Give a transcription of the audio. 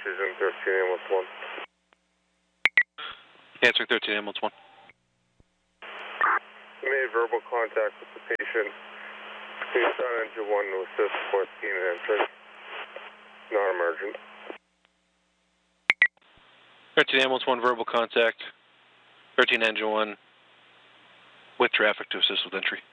passengers in 13 ambulance 1. Answer 13 ambulance 1. You made verbal contact with the patient. Please start engine 1 to assist with keen entry. Not emergent. 13 ambulance 1, verbal contact. 13 engine 1 with traffic to assist with entry.